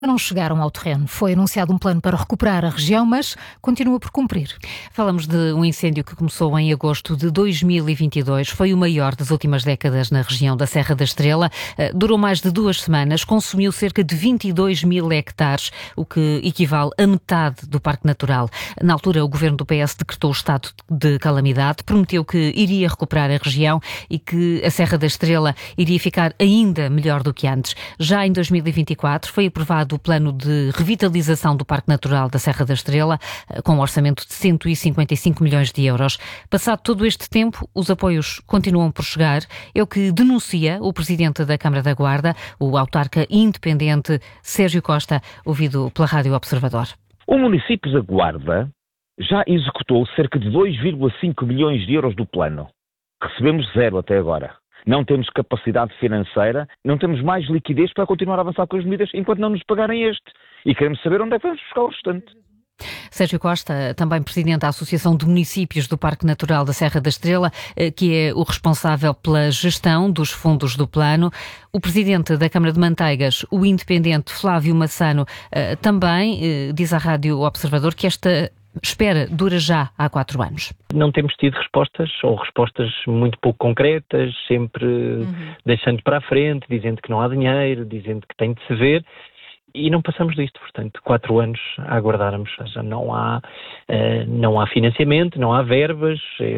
Não chegaram ao terreno. Foi anunciado um plano para recuperar a região, mas continua por cumprir. Falamos de um incêndio que começou em agosto de 2022. Foi o maior das últimas décadas na região da Serra da Estrela. Durou mais de 2 semanas, consumiu cerca de 22 mil hectares, o que equivale a metade do Parque Natural. Na altura, o governo do PS decretou o estado de calamidade, prometeu que iria recuperar a região e que a Serra da Estrela iria ficar ainda melhor do que antes. Já em 2024 foi aprovado o plano de revitalização do Parque Natural da Serra da Estrela, com um orçamento de 155 milhões de euros. Passado todo este tempo, os apoios continuam por chegar. É o que denuncia o presidente da Câmara da Guarda, o autarca independente Sérgio Costa, ouvido pela Rádio Observador. O município da Guarda já executou cerca de 2,5 milhões de euros do plano. Recebemos 0 até agora. Não temos capacidade financeira, não temos mais liquidez para continuar a avançar com as medidas enquanto não nos pagarem este. E queremos saber onde é que vamos buscar o restante. Sérgio Costa, também presidente da Associação de Municípios do Parque Natural da Serra da Estrela, que é o responsável pela gestão dos fundos do plano. O presidente da Câmara de Manteigas, o independente Flávio Massano, também diz à Rádio Observador que esta espera dura já há 4 anos. Não temos tido respostas, ou respostas muito pouco concretas, sempre deixando para a frente, dizendo que não há dinheiro, dizendo que tem de se ver, e não passamos disto. Portanto, 4 anos a aguardarmos. Já não há financiamento, não há verbas,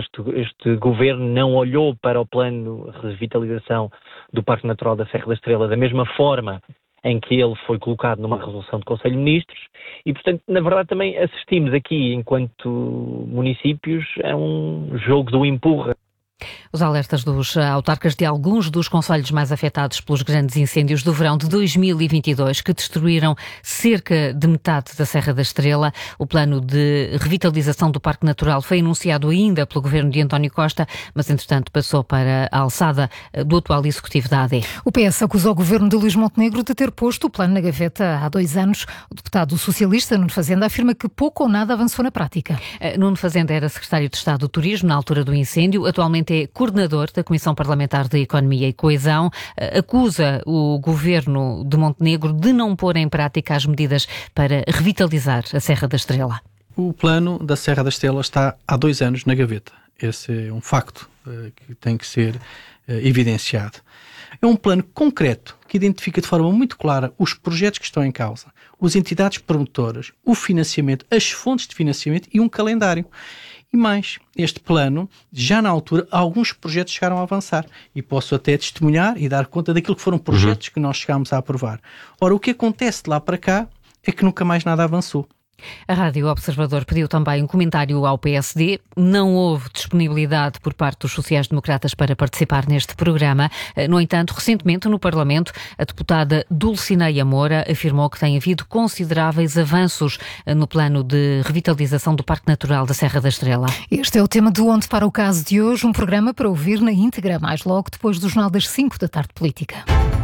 este governo não olhou para o plano de revitalização do Parque Natural da Serra da Estrela da mesma forma em que ele foi colocado numa resolução do Conselho de Ministros e, portanto, na verdade também assistimos aqui, enquanto municípios, a um jogo do empurra. Os alertas dos autarcas de alguns dos concelhos mais afetados pelos grandes incêndios do verão de 2022, que destruíram cerca de metade da Serra da Estrela. O plano de revitalização do Parque Natural foi anunciado ainda pelo governo de António Costa, mas entretanto passou para a alçada do atual executivo da AD. O PS acusou o governo de Luís Montenegro de ter posto o plano na gaveta há 2 anos. O deputado socialista Nuno Fazenda afirma que pouco ou nada avançou na prática. Nuno Fazenda era secretário de Estado do Turismo na altura do incêndio, atualmente é coordenador da Comissão Parlamentar de Economia e Coesão, acusa o governo de Montenegro de não pôr em prática as medidas para revitalizar a Serra da Estrela. O plano da Serra da Estrela está há 2 anos na gaveta. Esse é um facto que tem que ser evidenciado. É um plano concreto que identifica de forma muito clara os projetos que estão em causa, as entidades promotoras, o financiamento, as fontes de financiamento e um calendário. E mais, este plano, já na altura, alguns projetos chegaram a avançar e posso até testemunhar e dar conta daquilo que foram projetos que nós chegámos a aprovar. Ora, o que acontece de lá para cá é que nunca mais nada avançou. A Rádio Observador pediu também um comentário ao PSD. Não houve disponibilidade por parte dos sociais-democratas para participar neste programa. No entanto, recentemente no Parlamento, a deputada Dulcineia Moura afirmou que tem havido consideráveis avanços no plano de revitalização do Parque Natural da Serra da Estrela. Este é o tema do Onde para o Caso de hoje, um programa para ouvir na íntegra, mais logo depois do Jornal das 5 da tarde política.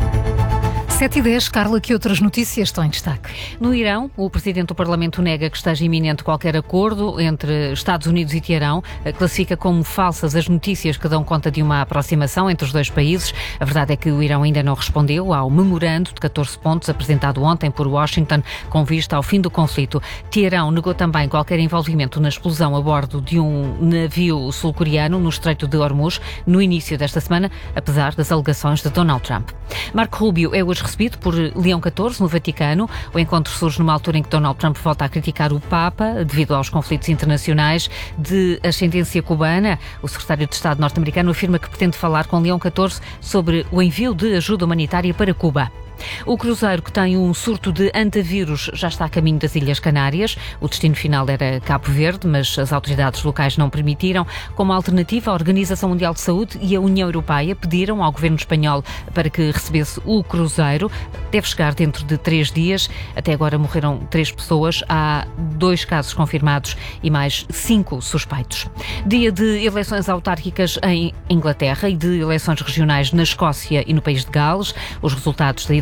7h10, Carla, que outras notícias estão em destaque? No Irão, o presidente do Parlamento nega que esteja iminente qualquer acordo entre Estados Unidos e Teherão, classifica como falsas as notícias que dão conta de uma aproximação entre os 2 países. A verdade é que o Irão ainda não respondeu ao memorando de 14 pontos apresentado ontem por Washington com vista ao fim do conflito. Teherão negou também qualquer envolvimento na explosão a bordo de um navio sul-coreano no Estreito de Hormuz no início desta semana, apesar das alegações de Donald Trump. Marco Rubio é hoje recebido por Leão XIV no Vaticano. O encontro surge numa altura em que Donald Trump volta a criticar o Papa devido aos conflitos internacionais de ascendência cubana. O secretário de Estado norte-americano afirma que pretende falar com Leão XIV sobre o envio de ajuda humanitária para Cuba. O cruzeiro, que tem um surto de antavírus, já está a caminho das Ilhas Canárias. O destino final era Cabo Verde, mas as autoridades locais não permitiram. Como alternativa, a Organização Mundial de Saúde e a União Europeia pediram ao governo espanhol para que recebesse o cruzeiro. Deve chegar dentro de 3 dias. Até agora morreram 3 pessoas. Há 2 casos confirmados e mais 5 suspeitos. Dia de eleições autárquicas em Inglaterra e de eleições regionais na Escócia e no país de Gales. Os resultados da idade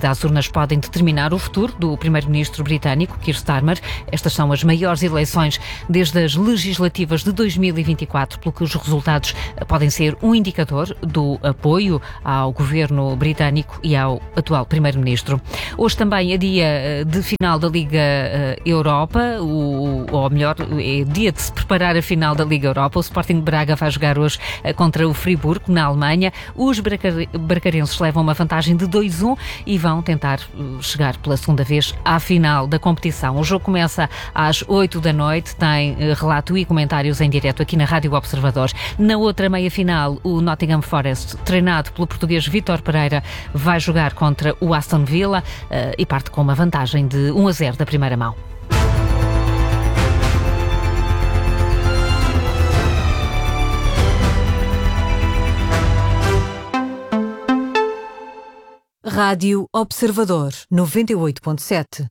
saída às urnas podem determinar o futuro do primeiro-ministro britânico, Keir Starmer. Estas são as maiores eleições desde as legislativas de 2024, pelo que os resultados podem ser um indicador do apoio ao governo britânico e ao atual primeiro-ministro. Hoje também é dia de final da Liga Europa, ou melhor, é dia de se preparar a final da Liga Europa. O Sporting de Braga vai jogar hoje contra o Friburgo, na Alemanha. Os bracarenses levam uma vantagem de 2-1 e vão tentar chegar pela segunda vez à final da competição. O jogo começa às 8 da noite, tem relato e comentários em direto aqui na Rádio Observador. Na outra meia-final, o Nottingham Forest, treinado pelo português Vítor Pereira, vai jogar contra o Aston Villa e parte com uma vantagem de 1-0 da primeira mão. Rádio Observador 98.7.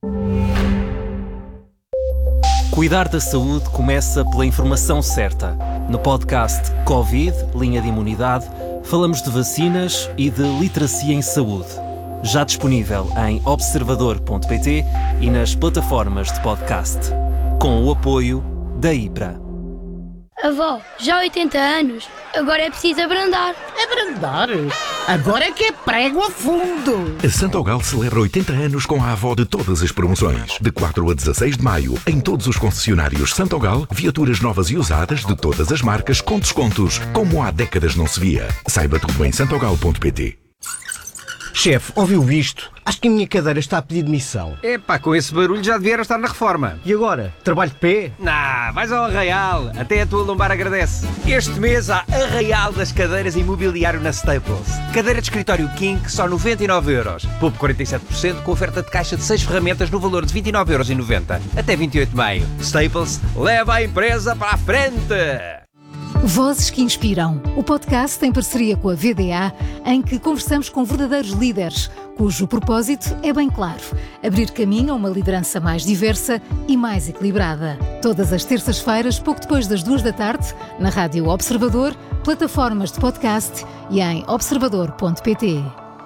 Cuidar da saúde começa pela informação certa. No podcast Covid, Linha de Imunidade, falamos de vacinas e de literacia em saúde. Já disponível em observador.pt e nas plataformas de podcast. Com o apoio da IPRA. Avó, já há 80 anos, agora é preciso abrandar. Abrandar? Agora é que é prego a fundo! A Santogal celebra 80 anos com a avó de todas as promoções. De 4 a 16 de maio, em todos os concessionários Santogal, viaturas novas e usadas de todas as marcas com descontos, como há décadas não se via. Saiba tudo em santogal.pt. Chefe, ouviu isto? Acho que a minha cadeira está a pedir demissão. Epá, com esse barulho já devia estar na reforma. E agora? Trabalho de pé? Nah, vais ao Arraial. Até a tua lombar agradece. Este mês há Arraial das cadeiras e mobiliário na Staples. Cadeira de escritório King, só 99€. Poupe 47% com oferta de caixa de 6 ferramentas no valor de 29,90€. Até 28 de maio. Staples, leva a empresa para a frente! Vozes que Inspiram, o podcast em parceria com a VDA, em que conversamos com verdadeiros líderes, cujo propósito é bem claro: abrir caminho a uma liderança mais diversa e mais equilibrada. Todas as terças-feiras, pouco depois das 2 da tarde, na Rádio Observador, plataformas de podcast e em observador.pt.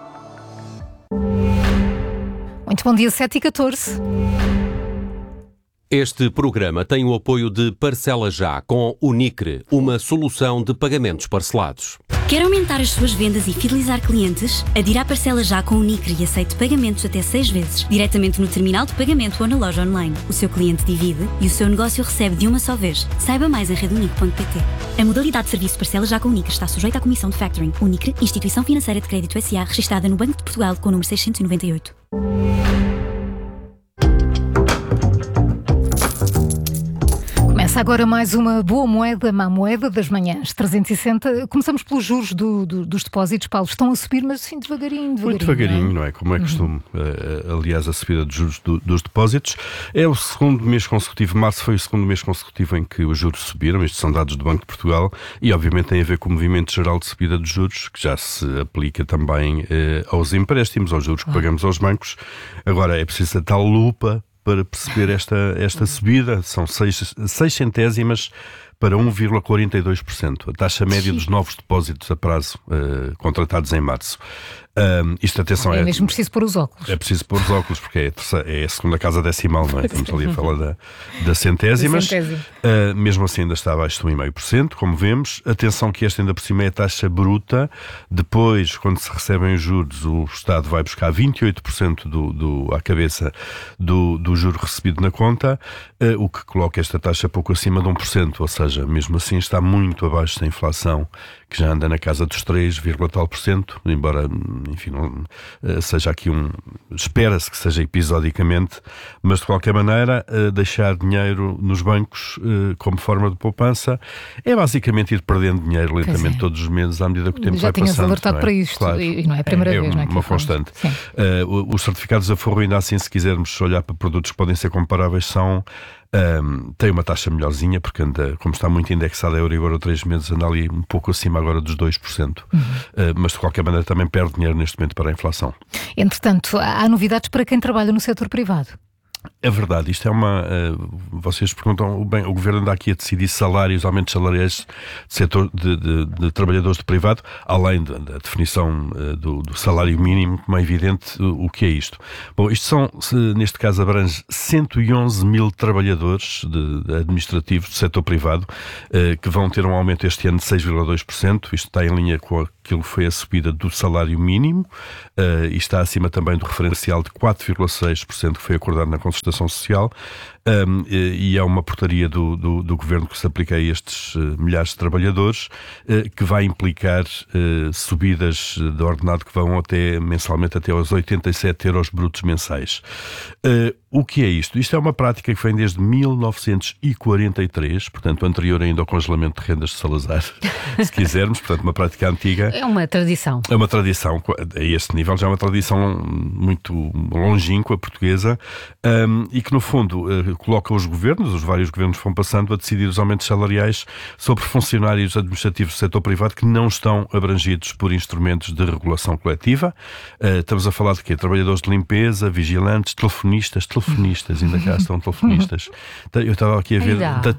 Muito bom dia, 7h14. Este programa tem o apoio de Parcela Já, com Unicre, uma solução de pagamentos parcelados. Quer aumentar as suas vendas e fidelizar clientes? Adira à Parcela Já com Unicre e aceite pagamentos até 6 vezes, diretamente no terminal de pagamento ou na loja online. O seu cliente divide e o seu negócio recebe de uma só vez. Saiba mais em redunic.pt. A modalidade de serviço Parcela Já com Unicre está sujeita à comissão de factoring. Unicre, instituição financeira de crédito S.A., registada no Banco de Portugal com o número 698. Começa agora mais uma boa moeda, má moeda das manhãs 360. Começamos pelos juros dos depósitos. Paulo, estão a subir, mas assim devagarinho. Muito devagarinho, não é? Como é costume. Aliás, a subida de juros dos depósitos é o segundo mês consecutivo. Março foi o segundo mês consecutivo em que os juros subiram. Estes são dados do Banco de Portugal e, obviamente, tem a ver com o movimento geral de subida dos juros, que já se aplica também aos empréstimos, aos juros que pagamos aos bancos. Agora, é preciso a tal lupa para perceber esta subida. São 6 centésimas para 1,42%. A taxa média dos novos depósitos a prazo contratados em março. Isto, atenção, é mesmo preciso pôr os óculos. É preciso pôr os óculos, porque é a segunda casa decimal, não é? Estamos ali a falar da centésimas. Mesmo assim ainda está abaixo de 1,5%, como vemos. Atenção que esta ainda por cima é a taxa bruta. Depois, quando se recebem os juros, o Estado vai buscar 28% à cabeça do juro recebido na conta, o que coloca esta taxa pouco acima de 1%, ou seja, mesmo assim está muito abaixo da inflação, que já anda na casa dos 3, tal por cento, embora, enfim, não seja aqui espera-se que seja episodicamente, mas de qualquer maneira, deixar dinheiro nos bancos como forma de poupança é basicamente ir perdendo dinheiro lentamente todos os meses à medida que o tempo vai passando. Já tinhas alertado para isto, claro. E não é a primeira vez, não é? Uma constante. Os certificados de aforro, ainda assim, se quisermos olhar para produtos que podem ser comparáveis, tem uma taxa melhorzinha, porque anda, como está muito indexada a Euribor a 3 meses, anda ali um pouco acima agora dos 2%. Mas de qualquer maneira também perde dinheiro neste momento para a inflação. Entretanto, há novidades para quem trabalha no setor privado. É verdade, isto é vocês perguntam, bem, o Governo anda aqui a decidir salários, aumentos salariais de setor de trabalhadores do privado, além da definição do salário mínimo, como é evidente o que é isto. Bom, isto neste caso abrange 111 mil trabalhadores administrativos do setor privado, que vão ter um aumento este ano de 6,2%, isto está em linha com aquilo que foi a subida do salário mínimo, e está acima também do referencial de 4,6% que foi acordado na concertação social, e é uma portaria do Governo que se aplica a estes milhares de trabalhadores, que vai implicar subidas de ordenado que vão mensalmente até aos 87 euros brutos mensais. O que é isto? Isto é uma prática que vem desde 1943, portanto anterior ainda ao congelamento de rendas de Salazar, se quisermos, portanto uma prática antiga. É uma tradição. É uma tradição, a este nível já é uma tradição muito longínqua portuguesa, e que no fundo coloca os vários governos vão passando a decidir os aumentos salariais sobre funcionários administrativos do setor privado que não estão abrangidos por instrumentos de regulação coletiva. Estamos a falar de quê? Trabalhadores de limpeza, vigilantes, telefonistas, ainda cá estão telefonistas. Eu estava aqui a ver...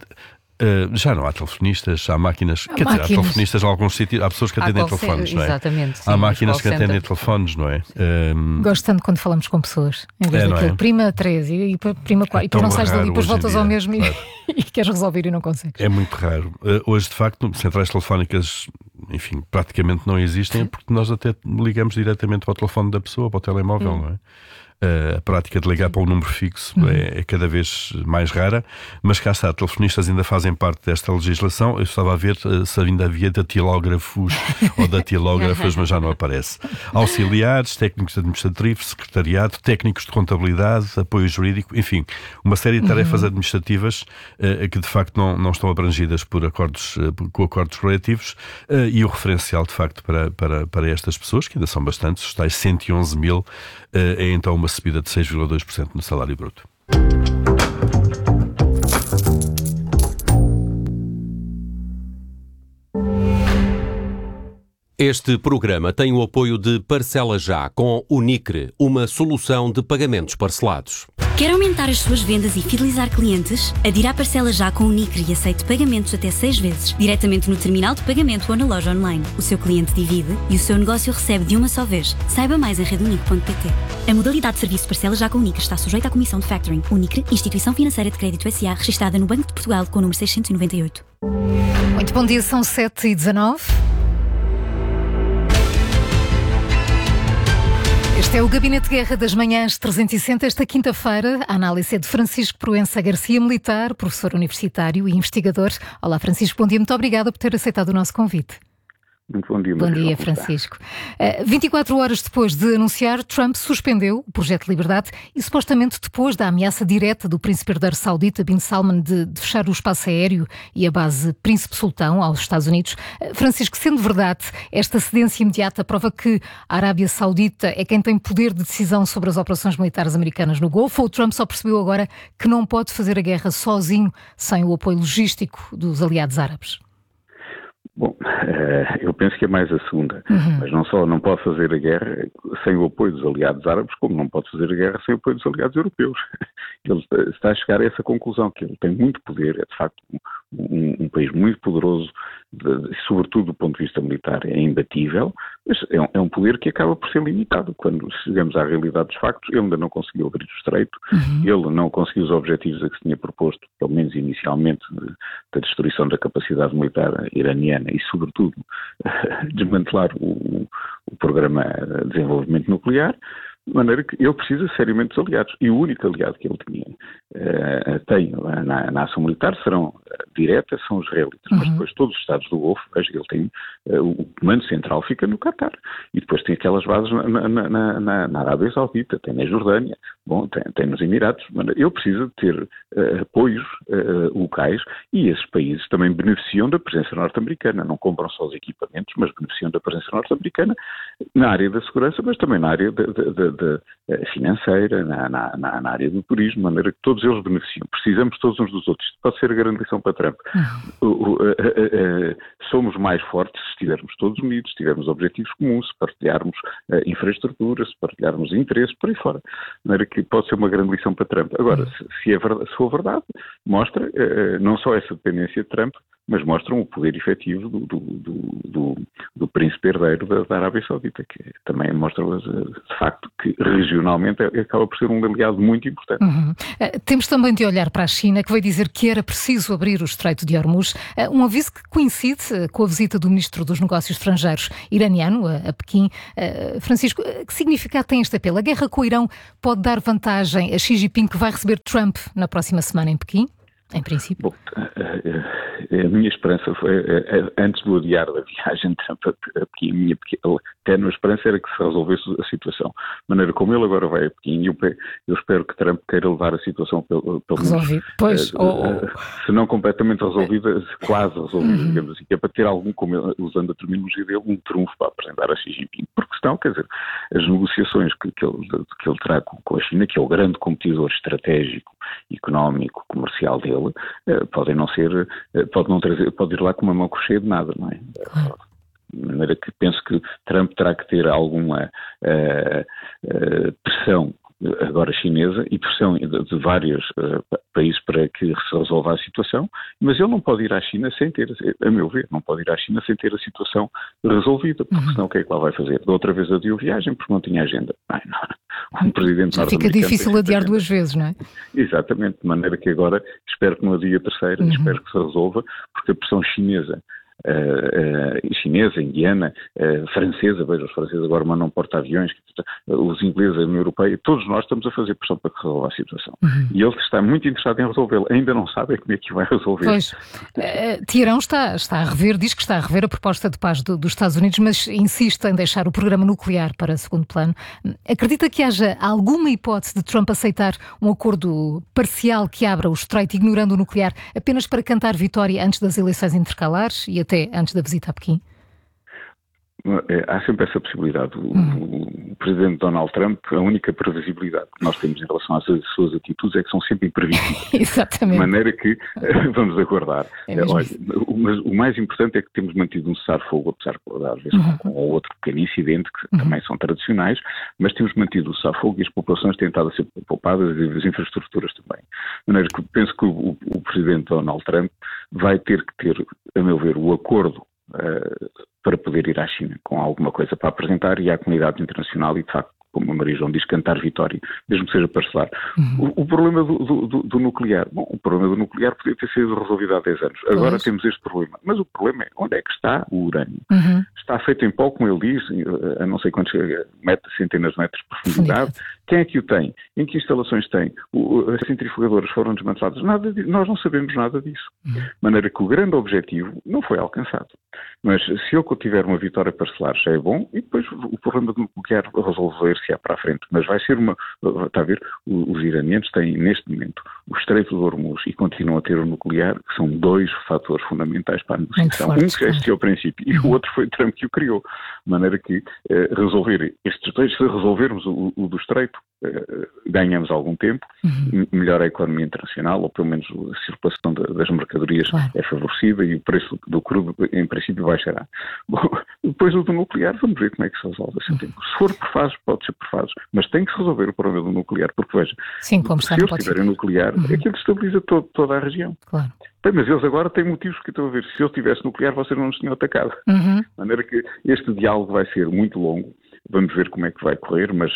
já não há telefonistas, há máquinas. Quer dizer, há telefonistas em alguns sítios, há pessoas que atendem telefones, não é? Exatamente. Sim, há máquinas que atendem telefones, não é? Gosto tanto quando falamos com pessoas, em vez daquilo, prima 3 e prima 4, e tu não sais dali, depois voltas ao mesmo e queres resolver e não consegues. É muito raro. Hoje, de facto, centrais telefónicas, enfim, praticamente não existem, porque nós até ligamos diretamente para o telefone da pessoa, para o telemóvel, não é? A prática de ligar para um número fixo é cada vez mais rara, mas cá está, telefonistas ainda fazem parte desta legislação. Eu estava a ver se ainda havia datilógrafos ou datilógrafas, mas já não aparece. Auxiliares, técnicos administrativos, secretariado, técnicos de contabilidade, apoio jurídico, enfim, uma série de tarefas administrativas que de facto não estão abrangidas por acordos coletivos, e o referencial de facto para estas pessoas, que ainda são bastantes, os tais 111 mil, é então uma subida de 6,2% no salário bruto. Este programa tem o apoio de Parcela Já com Unicre, uma solução de pagamentos parcelados. Quer aumentar as suas vendas e fidelizar clientes? Adira a Parcela Já com Unicre e aceite pagamentos até 6 vezes, diretamente no terminal de pagamento ou na loja online. O seu cliente divide e o seu negócio recebe de uma só vez. Saiba mais em redunic.pt. A modalidade de serviço Parcela Já com Unicre está sujeita à comissão de factoring. Unicre, instituição financeira de crédito S.A., registada no Banco de Portugal com o número 698. Muito bom dia, são 7h19. Este é o Gabinete de Guerra das Manhãs 360, esta quinta-feira. A análise é de Francisco Proença Garcia, militar, professor universitário e investigador. Olá, Francisco, bom dia. Muito obrigada por ter aceitado o nosso convite. Muito bom dia, Bom dia, Francisco. 24 horas depois de anunciar, Trump suspendeu o projeto de liberdade e supostamente depois da ameaça direta do príncipe herdeiro saudita Bin Salman de fechar o espaço aéreo e a base Príncipe Sultão aos Estados Unidos. Francisco, sendo verdade, esta cedência imediata prova que a Arábia Saudita é quem tem poder de decisão sobre as operações militares americanas no Golfo, ou Trump só percebeu agora que não pode fazer a guerra sozinho, sem o apoio logístico dos aliados árabes? Bom, eu penso que é mais a segunda, mas não só não pode fazer a guerra sem o apoio dos aliados árabes, como não pode fazer a guerra sem o apoio dos aliados europeus. Ele está a chegar a essa conclusão, que ele tem muito poder, é de facto um país muito poderoso, sobretudo do ponto de vista militar, é imbatível, mas é um poder que acaba por ser limitado. Quando chegamos à realidade dos factos, ele ainda não conseguiu abrir o estreito, ele não conseguiu os objetivos a que se tinha proposto, pelo menos inicialmente, da destruição da capacidade militar iraniana e, sobretudo, desmantelar o programa de desenvolvimento nuclear, de maneira que ele precisa seriamente dos aliados. E o único aliado que ele tem na ação militar serão diretas, são os israelitas. Mas depois todos os Estados do Golfo, ele tem o comando central fica no Qatar. E depois tem aquelas bases na Arábia Saudita, tem na Jordânia, tem nos Emirados. Ele precisa de ter apoios locais, e esses países também beneficiam da presença norte-americana. Não compram só os equipamentos, mas beneficiam da presença norte-americana na área da segurança, mas também na área financeira, na área do turismo, de maneira que todos eles beneficiam. Precisamos todos uns dos outros. Isto pode ser a grande lição para Trump. Somos mais fortes se estivermos todos unidos, se tivermos objetivos comuns, se partilharmos infraestruturas, se partilharmos interesses, por aí fora. De maneira que pode ser uma grande lição para Trump. Agora, se for verdade, mostra não só essa dependência de Trump, mas mostram o poder efetivo do príncipe herdeiro da Arábia Saudita, que também mostra, de facto, que regionalmente acaba por ser um aliado muito importante. Temos também de olhar para a China, que veio dizer que era preciso abrir o Estreito de Hormuz, um aviso que coincide com a visita do Ministro dos Negócios Estrangeiros iraniano a Pequim. Francisco, que significado tem este apelo? A guerra com o Irão pode dar vantagem a Xi Jinping, que vai receber Trump na próxima semana em Pequim? Em princípio. Bom, a minha esperança foi, antes do adiar da viagem de Trump a Pequim, a minha tenue esperança era que se resolvesse a situação. De maneira como ele agora vai a Pequim, eu espero que Trump queira levar a situação pelo resolvido. Pois, se não completamente resolvida, quase resolvida, digamos assim, que é para ter algum, usando a terminologia dele, um trunfo para apresentar a Xi Jinping. Porque senão, quer dizer, as negociações que ele terá com a China, que é o grande competidor estratégico, económico, comercial dele, pode ir lá com uma mão cheia de nada, não é? Claro. De maneira que penso que Trump terá que ter alguma pressão agora chinesa e pressão de vários países para que se resolva a situação, mas ele não pode ir à China sem ter, a meu ver, não pode ir à China sem ter a situação resolvida, porque senão o que é que lá vai fazer? Da outra vez adiou viagem porque não tinha agenda. Um presidente já fica difícil adiar duas vezes, não é? Exatamente, de maneira que agora espero que não adie a terceira, espero que se resolva, porque a pressão chinesa, indiana, francesa, veja, os franceses agora mandam porta-aviões, os ingleses, a União Europeia, todos nós estamos a fazer pressão para que resolva a situação. E ele está muito interessado em resolvê-la, ainda não sabe como é que vai resolver. Pois, Teherão está a rever, diz que está a rever a proposta de paz dos Estados Unidos, mas insiste em deixar o programa nuclear para segundo plano. Acredita que haja alguma hipótese de Trump aceitar um acordo parcial que abra o estreito, ignorando o nuclear, apenas para cantar vitória antes das eleições intercalares e até antes da visita a Pequim? Há sempre essa possibilidade. O presidente Donald Trump, a única previsibilidade que nós temos em relação às suas atitudes é que são sempre imprevisíveis. Exatamente. De maneira que vamos aguardar. Mas o mais importante é que temos mantido um cessar-fogo, apesar de às vezes com outro pequeno incidente, que também são tradicionais, mas temos mantido o cessar-fogo e as populações têm estado a ser poupadas e as infraestruturas também. De maneira que penso que o presidente Donald Trump vai ter que ter, a meu ver, o acordo para poder ir à China com alguma coisa para apresentar e à comunidade internacional e, de facto, como a Maria João diz, cantar vitória, mesmo que seja parcelar. O problema do nuclear, o problema do nuclear podia ter sido resolvido há 10 anos. Agora temos este problema. Mas o problema é, onde é que está o urânio? Está feito em pó, como ele diz, a não sei quantos centenas de metros de profundidade. Quem é que o tem? Em que instalações tem? As centrifugadoras foram desmanteladas? Nós não sabemos nada disso. De maneira que o grande objetivo não foi alcançado. Mas se ele tiver uma vitória parcelar, já é bom, e depois o problema do nuclear resolver-se para a frente. Mas vai ser está a ver, os iranianos têm neste momento o Estreito de Hormuz e continuam a ter o nuclear, que são dois fatores fundamentais para a negociação. Um que já existia ao princípio e o outro foi Trump que o criou. De maneira que resolver estes dois, se resolvermos o do Estreito, ganhamos algum tempo, melhora a economia internacional, ou pelo menos a circulação das mercadorias é favorecida e o preço do crudo, em princípio, baixará. Bom, depois o do nuclear, vamos ver como é que se resolve esse tempo. Se for por fases, pode ser por fases, mas tem que se resolver o problema do nuclear, porque veja, se eles tiverem nuclear, aquilo destabiliza toda a região. Claro. Bem, mas eles agora têm motivos que estão a ver. Se eu tivesse nuclear, vocês não nos tinham atacado. De maneira que este diálogo vai ser muito longo. Vamos ver como é que vai correr, mas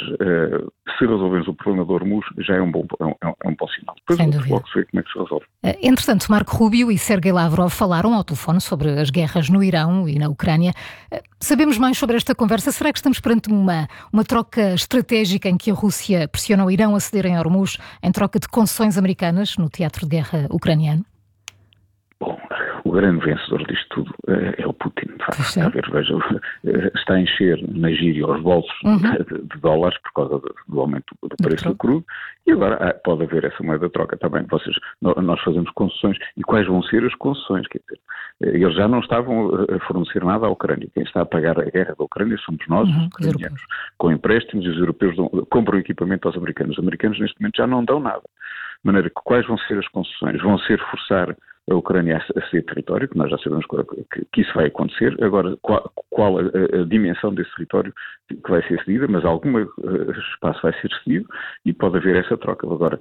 se resolvermos o problema do Hormuz, já é um bom sinal. Depois logo se vê como é que se resolve. Entretanto, Marco Rubio e Sergei Lavrov falaram ao telefone sobre as guerras no Irão e na Ucrânia. Sabemos mais sobre esta conversa? Será que estamos perante uma troca estratégica em que a Rússia pressiona o Irão a ceder em Hormuz em troca de concessões americanas no teatro de guerra ucraniano? Bom, o grande vencedor disto tudo é o Putin. Está a ver, veja, está a encher na gíria os bolsos de dólares por causa do aumento do preço do crudo, e agora pode haver essa moeda de troca também. Nós fazemos concessões, e quais vão ser as concessões? Quer dizer, eles já não estavam a fornecer nada à Ucrânia. Quem está a pagar a guerra da Ucrânia somos nós, os ucranianos, com empréstimos, e os europeus compram equipamento aos americanos. Os americanos neste momento já não dão nada. De maneira que quais vão ser as concessões? Vão ser forçar a Ucrânia a ceder território, que nós já sabemos que isso vai acontecer. Agora, qual a dimensão desse território que vai ser cedida, mas algum espaço vai ser cedido e pode haver essa troca. Agora,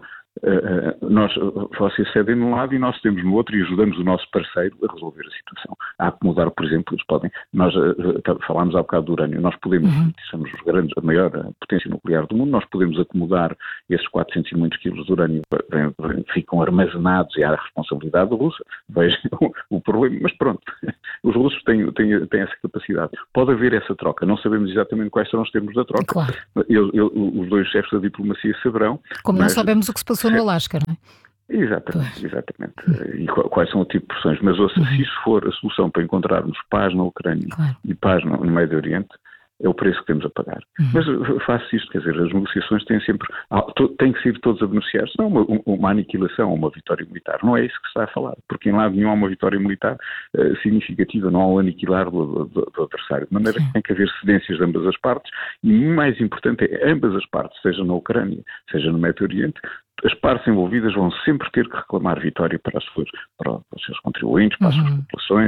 vocês cedem num lado e nós temos no outro e ajudamos o nosso parceiro a resolver a situação. A acomodar, por exemplo, eles podem, nós falámos há bocado do urânio, nós podemos, somos a maior potência nuclear do mundo, nós podemos acomodar esses 400 e muitos quilos de urânio, ficam armazenados e há a responsabilidade russa. Vejam o problema, mas pronto, os russos têm essa capacidade. Pode haver essa troca, não sabemos exatamente quais serão os termos da troca. Claro. Os dois chefes da diplomacia saberão. Como não sabemos o que se passou no Alasca, não é? Exatamente. E quais são o tipo de pressões. Mas se isso for a solução para encontrarmos paz na Ucrânia e paz no Médio Oriente, é o preço que temos a pagar. Mas faço isto, quer dizer, as negociações têm que ser todos a beneficiar, senão uma aniquilação ou uma vitória militar. Não é isso que se está a falar, porque em lado nenhum há uma vitória militar significativa, não há o aniquilar do adversário. De maneira que tem que haver cedências de ambas as partes, e o mais importante é ambas as partes, seja na Ucrânia, seja no Médio Oriente, as partes envolvidas vão sempre ter que reclamar vitória para os seus contribuintes, para as suas populações,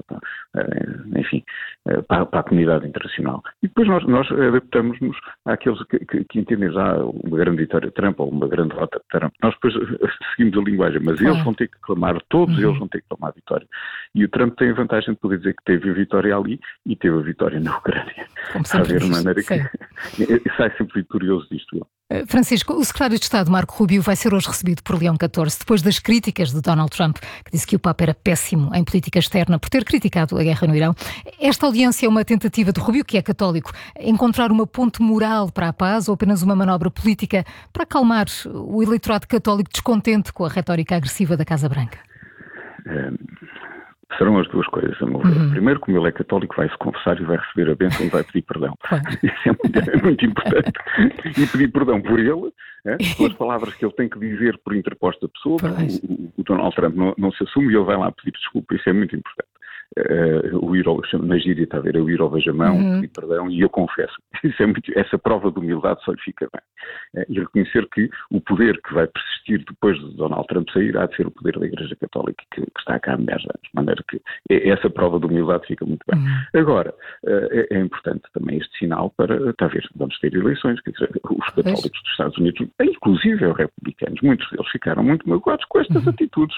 para a comunidade internacional. E depois nós adaptamos-nos àqueles que entendem já uma grande vitória de Trump ou uma grande derrota de Trump. Nós depois seguimos a linguagem, mas eles vão ter que reclamar, todos eles vão ter que reclamar vitória. E o Trump tem a vantagem de poder dizer que teve a vitória ali e teve a vitória na Ucrânia. Está a ver de maneira que sai sempre vitorioso disto. Francisco, o secretário de Estado Marco Rubio vai ser hoje recebido por Leão XIV, depois das críticas de Donald Trump, que disse que o Papa era péssimo em política externa por ter criticado a guerra no Irão. Esta audiência é uma tentativa de Rubio, que é católico, encontrar uma ponte moral para a paz ou apenas uma manobra política para acalmar o eleitorado católico descontente com a retórica agressiva da Casa Branca? Serão as duas coisas, a meu ver. Primeiro, como ele é católico, vai se confessar e vai receber a bênção e vai pedir perdão. Isso é muito importante. E pedir perdão por ele, pelas palavras que ele tem que dizer por interposta pessoa. O Donald Trump não se assume e ele vai lá pedir desculpa. Isso é muito importante. O ir na gíria, está a ver, eu ir ao beijamão, pedir perdão, e eu confesso. Essa prova de humildade só lhe fica bem. E reconhecer que o poder que vai persistir depois de Donald Trump sair há de ser o poder da Igreja Católica, que está cá há milhares de anos. De maneira que essa prova de humildade fica muito bem. Agora, é importante também este sinal para, está a ver, vamos ter eleições, quer dizer, os católicos dos Estados Unidos, inclusive os republicanos, muitos deles ficaram muito magoados com estas atitudes,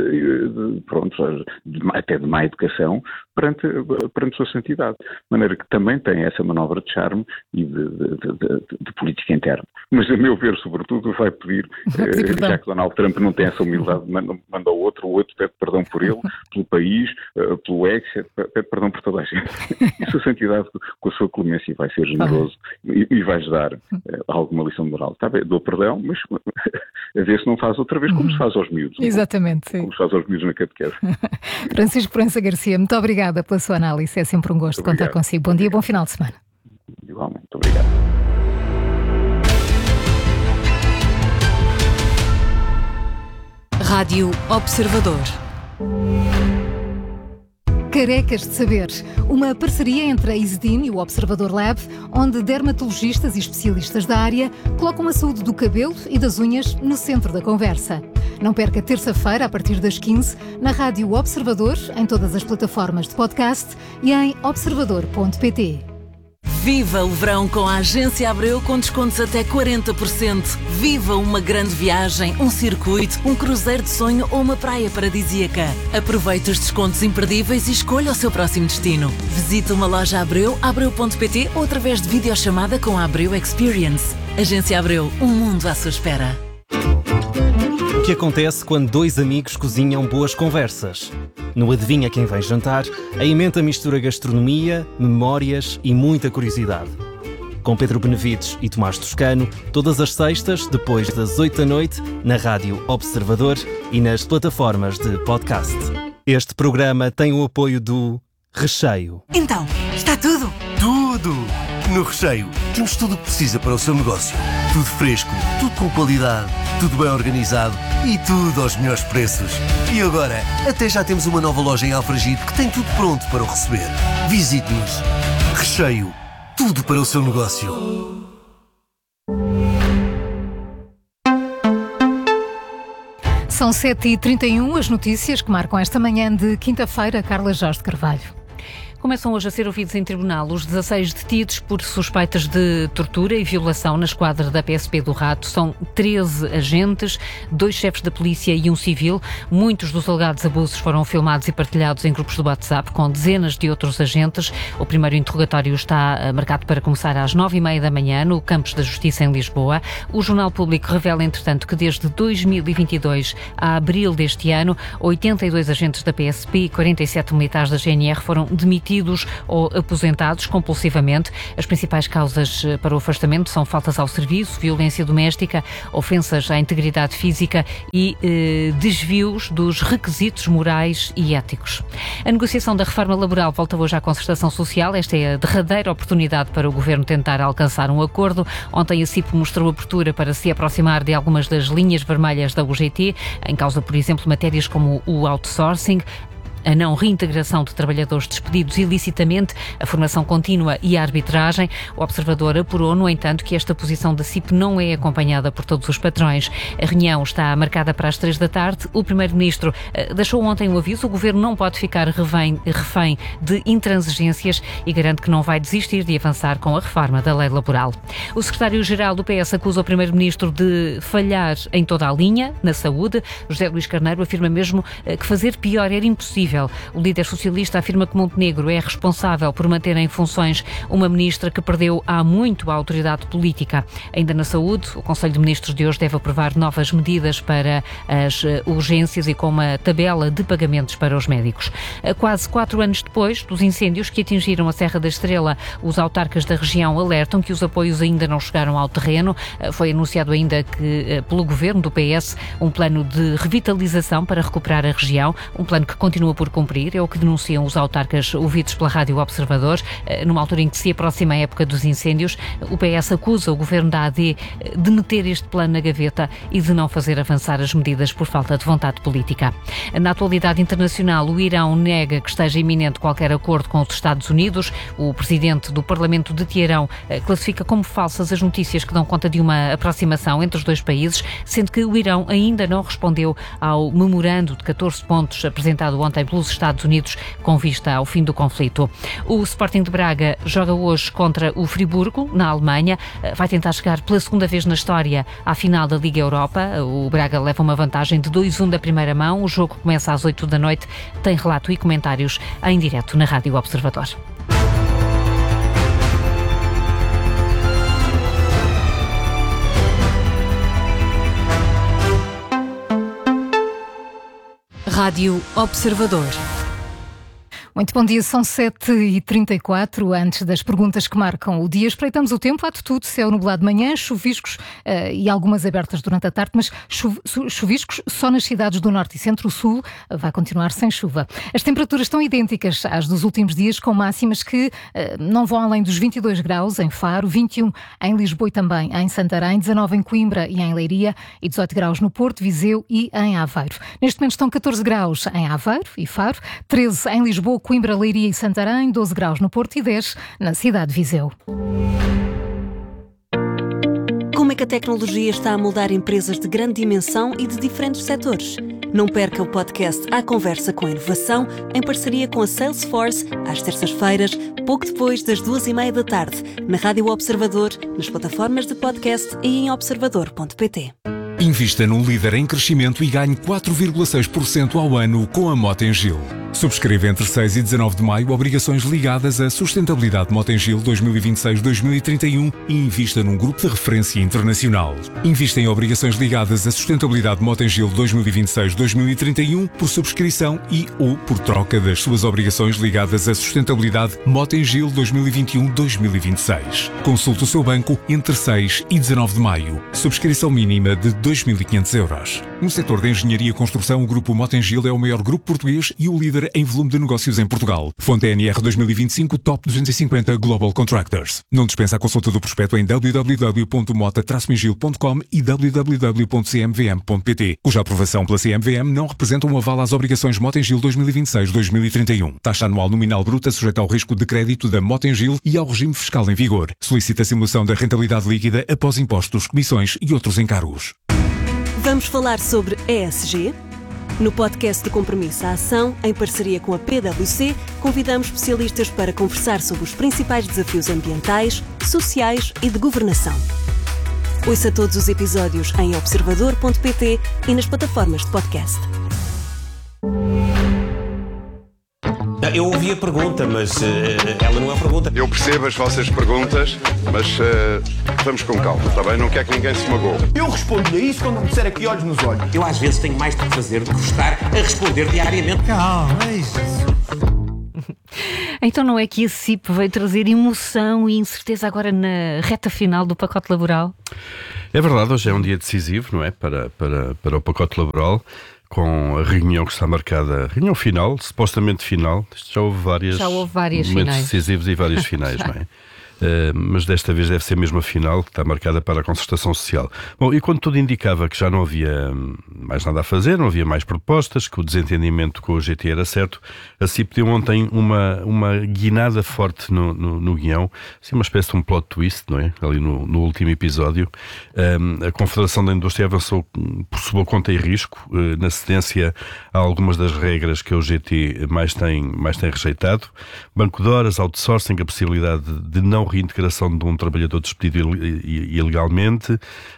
até de má educação perante a sua santidade. De maneira que também tem essa manobra de charme e de política interna. Mas, a meu ver, sobretudo, vai pedir, já que Donald Trump não tem essa humildade, manda ao outro, o outro pede perdão por ele, pelo país, pelo ex, pede perdão por toda a gente. E a sua santidade, com a sua clemência, vai ser generoso e vai-lhes dar alguma lição moral. Está bem, dou perdão, mas a ver se não faz outra vez, como se faz aos miúdos. Exatamente, sim. Como se faz aos miúdos na catequese. Francisco Proença Garcia, muito obrigada pela sua análise. É sempre um gosto contar consigo. Bom dia, bom final de semana. Igualmente, obrigado. Rádio Observador. Carecas de Saber, uma parceria entre a Isdin e o Observador Lab, onde dermatologistas e especialistas da área colocam a saúde do cabelo e das unhas no centro da conversa. Não perca terça-feira, a partir das 15, na Rádio Observador, em todas as plataformas de podcast e em observador.pt. Viva o verão com a Agência Abreu com descontos até 40%. Viva uma grande viagem, um circuito, um cruzeiro de sonho ou uma praia paradisíaca. Aproveite os descontos imperdíveis e escolha o seu próximo destino. Visite uma loja Abreu, abreu.pt ou através de videochamada com a Abreu Experience. Agência Abreu, um mundo à sua espera. O que acontece quando dois amigos cozinham boas conversas? No Adivinha Quem Vem Jantar, a emenda mistura gastronomia, memórias e muita curiosidade. Com Pedro Benevides e Tomás Toscano, todas as sextas, depois das 8 da noite, na Rádio Observador e nas plataformas de podcast. Este programa tem o apoio do Recheio. Então, está tudo? Tudo! No Recheio temos tudo o que precisa para o seu negócio. Tudo fresco, tudo com qualidade, tudo bem organizado e tudo aos melhores preços. E agora, até já temos uma nova loja em Alfragide que tem tudo pronto para o receber. Visite-nos. Recheio. Tudo para o seu negócio. São 7h31, as notícias que marcam esta manhã de quinta-feira. Carla Jorge de Carvalho. Começam hoje a ser ouvidos em tribunal os 16 detidos por suspeitas de tortura e violação na esquadra da PSP do Rato. São 13 agentes, 2 chefes da polícia e um civil. Muitos dos alegados abusos foram filmados e partilhados em grupos do WhatsApp com dezenas de outros agentes. O primeiro interrogatório está marcado para começar às 9h30 da manhã no Campos da Justiça em Lisboa. O Jornal Público revela, entretanto, que desde 2022 a abril deste ano, 82 agentes da PSP e 47 militares da GNR foram demitidos ou aposentados compulsivamente. As principais causas para o afastamento são faltas ao serviço, violência doméstica, ofensas à integridade física e desvios dos requisitos morais e éticos. A negociação da reforma laboral volta hoje à concertação social. Esta é a derradeira oportunidade para o Governo tentar alcançar um acordo. Ontem a CIP mostrou abertura para se aproximar de algumas das linhas vermelhas da UGT, em causa, por exemplo, matérias como o outsourcing, a não reintegração de trabalhadores despedidos ilicitamente, a formação contínua e a arbitragem. O Observador apurou, no entanto, que esta posição da CIP não é acompanhada por todos os patrões. A reunião está marcada para as 3 da tarde. O Primeiro-Ministro deixou ontem um aviso. O Governo não pode ficar refém de intransigências e garante que não vai desistir de avançar com a reforma da lei laboral. O Secretário-Geral do PS acusa o Primeiro-Ministro de falhar em toda a linha, na saúde. José Luís Carneiro afirma mesmo que fazer pior era impossível. O líder socialista afirma que Montenegro é responsável por manter em funções uma ministra que perdeu há muito a autoridade política. Ainda na saúde, o Conselho de Ministros de hoje deve aprovar novas medidas para as urgências e com uma tabela de pagamentos para os médicos. Quase 4 anos depois dos incêndios que atingiram a Serra da Estrela, os autarcas da região alertam que os apoios ainda não chegaram ao terreno. Foi anunciado ainda que, pelo Governo do PS, um plano de revitalização para recuperar a região, um plano que continua por cumprir, é o que denunciam os autarcas ouvidos pela Rádio Observador. Numa altura em que se aproxima a época dos incêndios, o PS acusa o Governo da AD de meter este plano na gaveta e de não fazer avançar as medidas por falta de vontade política. Na atualidade internacional, o Irão nega que esteja iminente qualquer acordo com os Estados Unidos. O presidente do Parlamento de Teherão classifica como falsas as notícias que dão conta de uma aproximação entre os dois países, sendo que o Irão ainda não respondeu ao memorando de 14 pontos apresentado ontem pelos Estados Unidos com vista ao fim do conflito. O Sporting de Braga joga hoje contra o Friburgo, na Alemanha. Vai tentar chegar pela segunda vez na história à final da Liga Europa. O Braga leva uma vantagem de 2-1 da primeira mão. O jogo começa às 8 da noite. Tem relato e comentários em direto na Rádio Observador. Rádio Observador. Muito bom dia, são 7h34. Antes das perguntas que marcam o dia, espreitamos o tempo. Há de tudo, céu nublado de manhã, chuviscos e algumas abertas durante a tarde, mas chuviscos só nas cidades do norte e centro-sul. Vai continuar sem chuva. As temperaturas estão idênticas às dos últimos dias, com máximas que não vão além dos 22 graus em Faro, 21 em Lisboa e também em Santarém, 19 em Coimbra e em Leiria e 18 graus no Porto, Viseu e em Aveiro. Neste momento estão 14 graus em Aveiro e Faro, 13 em Lisboa, Coimbra, Leiria e Santarém, 12 graus no Porto e 10 na cidade de Viseu. Como é que a tecnologia está a moldar empresas de grande dimensão e de diferentes setores? Não perca o podcast À Conversa com a Inovação, em parceria com a Salesforce, às terças-feiras, pouco depois das 2h30 da tarde, na Rádio Observador, nas plataformas de podcast e em observador.pt. Invista num líder em crescimento e ganhe 4,6% ao ano com a Mota-Engil. Subscreva entre 6 e 19 de maio obrigações ligadas à sustentabilidade Mota-Engil 2026-2031 e invista num grupo de referência internacional. Invista em obrigações ligadas à sustentabilidade Mota-Engil 2026-2031 por subscrição e ou por troca das suas obrigações ligadas à sustentabilidade Mota-Engil 2021-2026. Consulte o seu banco entre 6 e 19 de maio. Subscrição mínima de 2.500 euros. No setor da engenharia e construção, o grupo Mota-Engil é o maior grupo português e o líder em volume de negócios em Portugal. Fonte NR 2025 Top 250 Global Contractors. Não dispensa a consulta do prospecto em www.mota-engil.com e www.cmvm.pt, cuja aprovação pela CMVM não representa um aval às obrigações Mota-Engil 2026-2031. Taxa anual nominal bruta sujeita ao risco de crédito da Mota-Engil e ao regime fiscal em vigor. Solicita a simulação da rentabilidade líquida após impostos, comissões e outros encargos. Vamos falar sobre ESG? No podcast de Compromisso à Ação, em parceria com a PwC, convidamos especialistas para conversar sobre os principais desafios ambientais, sociais e de governação. Ouça todos os episódios em observador.pt e nas plataformas de podcast. Eu ouvi a pergunta, mas ela não é pergunta. Eu percebo as vossas perguntas, mas vamos com calma, está bem? Não quero que ninguém se magoe. Eu respondo-lhe a isso quando me disser aqui olhos nos olhos. Eu às vezes tenho mais de fazer do que estar a responder diariamente. Calma, é isso. Então não é que a CIP veio trazer emoção e incerteza agora na reta final do pacote laboral? É verdade, hoje é um dia decisivo, não é? Para o pacote laboral, com a reunião que está marcada, reunião final, supostamente final. Já houve várias momentos finais decisivos e vários finais, não é? Mas desta vez deve ser mesmo a final, que está marcada para a concertação social. Bom, e quando tudo indicava que já não havia mais nada a fazer, não havia mais propostas, que o desentendimento com o GT era certo, a CIP deu ontem uma guinada forte no guião, assim uma espécie de um plot twist, não é? Ali no último episódio. A Confederação da Indústria avançou por sua conta e risco, na cedência a algumas das regras que o GT mais tem rejeitado. Banco de horas, outsourcing, a possibilidade de não reintegração de um trabalhador despedido ilegalmente,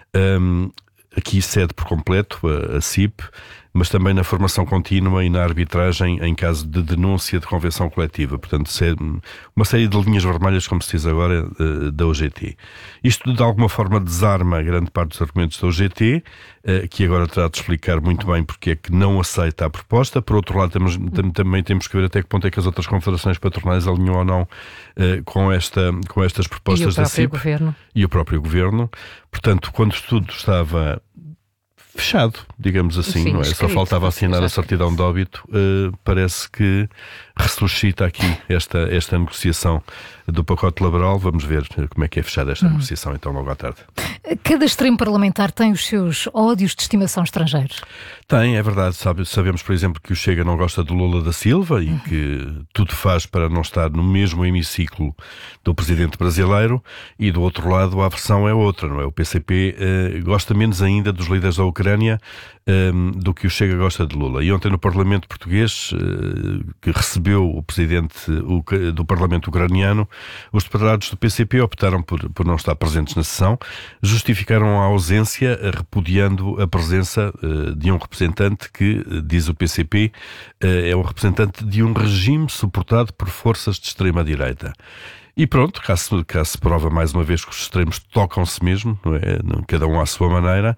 aqui cede por completo a CIP, mas também na formação contínua e na arbitragem em caso de denúncia de convenção coletiva. Portanto, uma série de linhas vermelhas, como se diz agora, da UGT. Isto, de alguma forma, desarma grande parte dos argumentos da UGT, que agora terá de explicar muito bem porque é que não aceita a proposta. Por outro lado, também temos que ver até que ponto é que as outras confederações patronais alinham ou não com estas propostas da CIP. E o próprio Governo. Portanto, quando tudo estava fechado, digamos assim, não é? Só faltava assinar a certidão de óbito. Parece que ressuscita aqui esta negociação do pacote laboral. Vamos ver como é que é fechada esta negociação, então, logo à tarde. Cada extremo parlamentar tem os seus ódios de estimação estrangeiros? Tem, é verdade. Sabemos, por exemplo, que o Chega não gosta do Lula da Silva e que tudo faz para não estar no mesmo hemiciclo do presidente brasileiro, e do outro lado a versão é outra, não é? O PCP gosta menos ainda dos líderes da Ucrânia do que o Chega gosta de Lula. E ontem no Parlamento português, que recebeu o presidente do Parlamento ucraniano, os deputados do PCP optaram por não estar presentes na sessão, justificaram a ausência repudiando a presença de um representante que, diz o PCP, é um representante de um regime suportado por forças de extrema-direita. E pronto, cá se prova mais uma vez que os extremos tocam-se mesmo, não é? Cada um à sua maneira,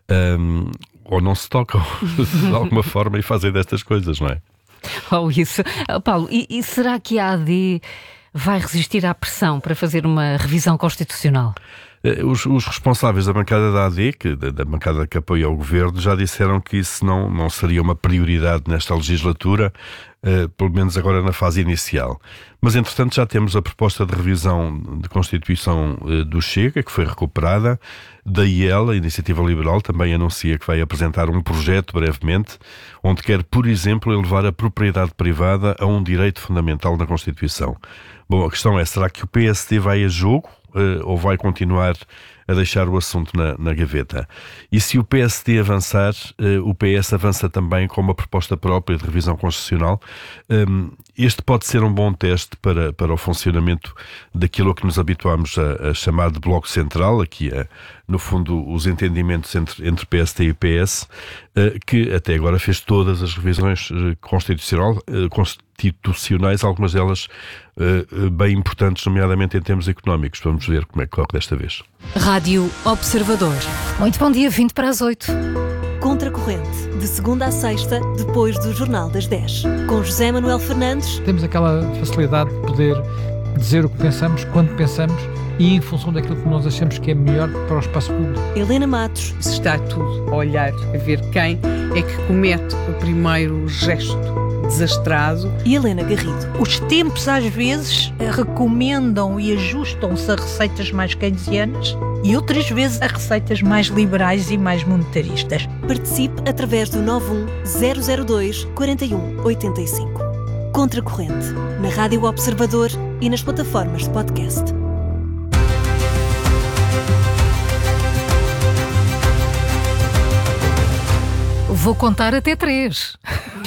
ou não se tocam de alguma forma e fazem destas coisas, não é? Isso. Paulo, e será que a AD vai resistir à pressão para fazer uma revisão constitucional? Os responsáveis da bancada da AD, da bancada que apoia o governo, já disseram que isso não seria uma prioridade nesta legislatura, pelo menos agora na fase inicial. Mas, entretanto, já temos a proposta de revisão de Constituição do Chega, que foi recuperada. Daí ela, a Iniciativa Liberal, também anuncia que vai apresentar um projeto brevemente, onde quer, por exemplo, elevar a propriedade privada a um direito fundamental na Constituição. Bom, a questão é, será que o PSD vai a jogo ou vai continuar a deixar o assunto na gaveta? E se o PSD avançar, o PS avança também com uma proposta própria de revisão constitucional. Este pode ser um bom teste para o funcionamento daquilo a que nos habituámos a chamar de Bloco Central, aqui no fundo os entendimentos entre PSD e PS, que até agora fez todas as revisões constitucionais, algumas delas bem importantes, nomeadamente em termos económicos. Vamos ver como é que corre desta vez. Rádio Observador. Muito bom dia, 20 para as 8. Contracorrente, de segunda a sexta, depois do Jornal das 10. Com José Manuel Fernandes. Temos aquela facilidade de poder dizer o que pensamos, quando pensamos e em função daquilo que nós achamos que é melhor para o espaço público. Helena Matos. Se está tudo a olhar, a ver quem é que comete o primeiro gesto desastrado. E Helena Garrido. Os tempos às vezes recomendam e ajustam-se a receitas mais keynesianas e outras vezes a receitas mais liberais e mais monetaristas. Participe através do 91002-4185. Contracorrente, na Rádio Observador e nas plataformas de podcast. Vou contar até 3.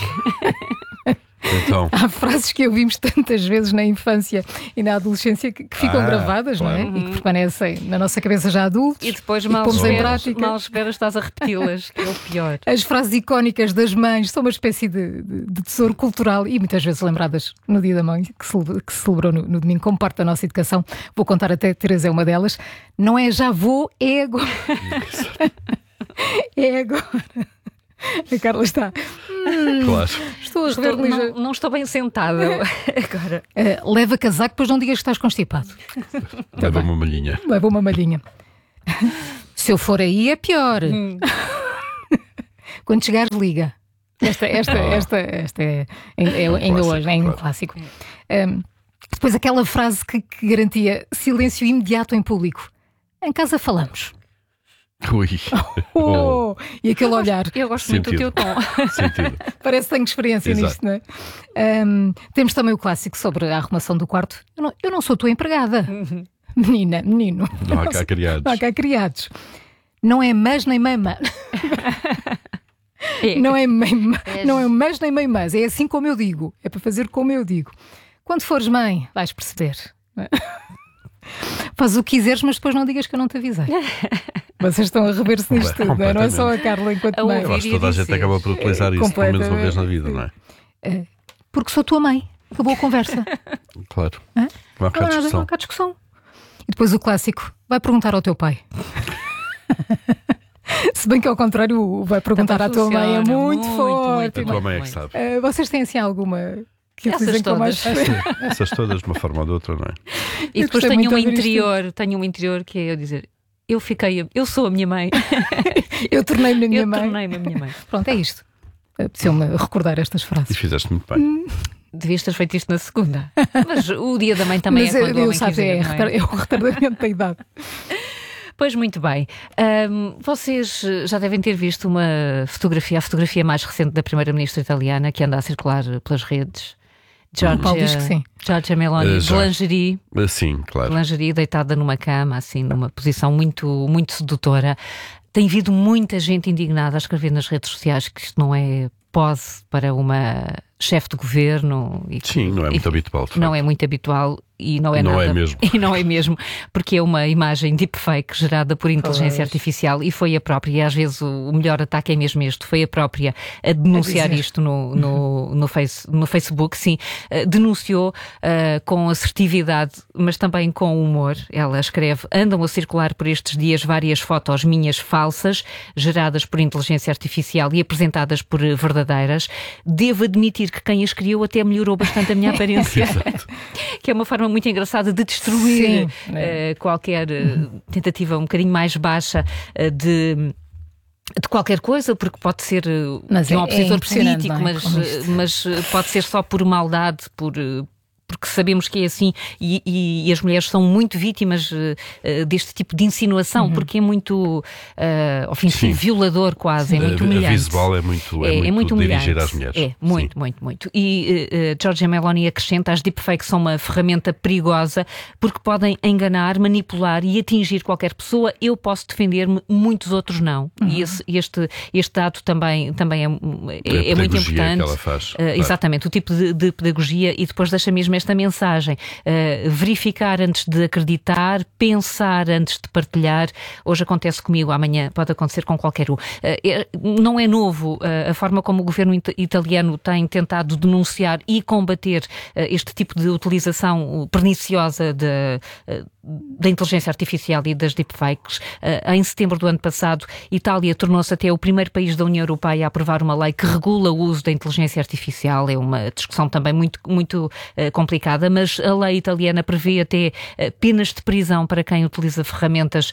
Então. Há frases que ouvimos tantas vezes na infância e na adolescência que ficam gravadas, claro, não é? E que permanecem na nossa cabeça já adultos. E depois mal esperas estás a repeti-las, que é o pior. As frases icónicas das mães são uma espécie de tesouro cultural e muitas vezes lembradas no Dia da Mãe, que se celebrou no domingo, como parte da nossa educação. Vou contar até 3, é uma delas. Não é já vou, é agora. É agora. A Carla está. Claro. Não estou bem sentada agora. Leva casaco, depois não digas que estás constipado. Leva uma malhinha. Leva uma malhinha. Se eu for aí é pior. Quando chegares, liga. Esta é ainda hoje, é um clássico. Depois aquela frase que garantia silêncio imediato em público. Em casa falamos. Ui. E aquele olhar. Eu gosto muito do teu tom. Parece que tenho experiência nisto, não é? Temos também o clássico sobre a arrumação do quarto. Eu não sou tua empregada. Menino. Não há cá criados. Não há cá criados. Não é mas nem mama. Não é mas nem mãe mas. É assim como eu digo. É para fazer como eu digo. Quando fores mãe, vais perceber. Faz o que quiseres, mas depois não digas que eu não te avisei. Vocês estão a rever-se nisto tudo, não é só a Carla enquanto mãe. Eu acho que toda a gente acaba por utilizar isso pelo menos uma vez na vida, não é? Porque sou tua mãe. Acabou a conversa. Claro. Não há cá discussão. Não há cá discussão. E depois o clássico, vai perguntar ao teu pai. Se bem que ao contrário, vai perguntar à tua mãe é muito forte. A tua mãe é que sabe. Vocês têm assim alguma... que essas todas. Essas todas, de uma forma ou de outra, não é? E depois tenho um interior que é eu dizer, eu sou a minha mãe. Eu tornei-me a minha mãe. Pronto, é isto. Preciso-me recordar estas frases. E fizeste muito bem. Devias ter feito isto na segunda. Mas o Dia da Mãe também é quando o homem quiser, é o retardamento da idade. Pois muito bem. Vocês já devem ter visto a fotografia mais recente da Primeira-Ministra italiana que anda a circular pelas redes. Paulo diz que sim. Giorgia Meloni, de lingerie. Sim, claro. Lingerie, deitada numa cama, assim, numa posição muito, muito sedutora. Tem havido muita gente indignada a escrever nas redes sociais que isto não é pose para uma chefe de governo. Sim, não é muito habitual. Não é muito habitual e não é nada. Não é mesmo. E não é mesmo, porque é uma imagem deepfake gerada por inteligência artificial e foi a própria, e às vezes o melhor ataque é mesmo este, foi a própria a denunciar isto no Facebook, sim, denunciou com assertividade, mas também com humor. Ela escreve, andam a circular por estes dias várias fotos minhas falsas, geradas por inteligência artificial e apresentadas por verdadeiras. Devo admitir que quem as criou até melhorou bastante a minha aparência. Que é uma forma muito engraçada de destruir qualquer tentativa um bocadinho mais baixa de qualquer coisa, porque pode ser de um opositor político, mas pode ser só por maldade, porque sabemos que é assim e as mulheres são muito vítimas deste tipo de insinuação, porque é muito ofensivo, violador quase, é muito humilhante. Visual é muito dirigir às mulheres. É, muito. E Giorgia Meloni acrescenta, as deepfakes são uma ferramenta perigosa porque podem enganar, manipular e atingir qualquer pessoa. Eu posso defender-me, muitos outros não. E este dado também é muito importante. Que ela faz, exatamente, o tipo de pedagogia, e depois deixa mesmo esta mensagem. Verificar antes de acreditar, pensar antes de partilhar. Hoje acontece comigo, amanhã pode acontecer com qualquer um. Não é novo a forma como o governo italiano tem tentado denunciar e combater este tipo de utilização perniciosa da inteligência artificial e das deepfakes. Em setembro do ano passado, Itália tornou-se até o primeiro país da União Europeia a aprovar uma lei que regula o uso da inteligência artificial. É uma discussão também muito complicada, mas a lei italiana prevê até penas de prisão para quem utiliza ferramentas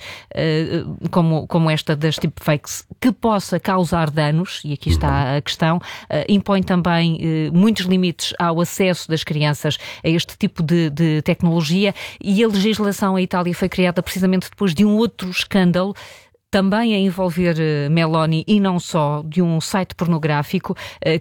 como esta das deepfakes que possa causar danos, e aqui está a questão. Impõe também muitos limites ao acesso das crianças a este tipo de tecnologia, e a legislação em Itália foi criada precisamente depois de um outro escândalo, também a envolver Meloni e não só, de um site pornográfico